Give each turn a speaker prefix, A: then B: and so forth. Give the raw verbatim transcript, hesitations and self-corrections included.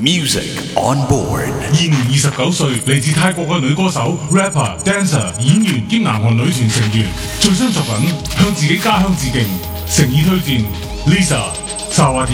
A: Music on board。
B: 現年二十九歲，嚟自泰國嘅女歌手、rapper、dancer、演員兼南韓女團成員，最新作品向自己家鄉致敬，誠意推薦 Lisa 沙瓦田。